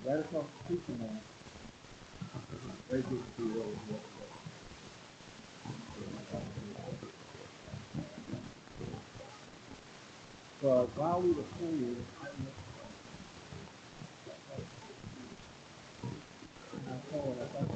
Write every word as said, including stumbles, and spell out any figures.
right across the street from us, very good to see what was what. But while we were playing, I looked, I saw it. I thought